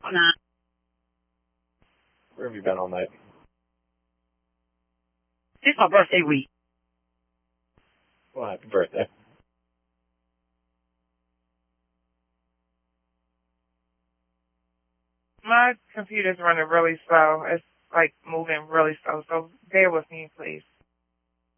Nah. Where have you been all night? It's my birthday week. Well, happy birthday. My computer's running really slow. It's like moving really slow. So bear with me, please.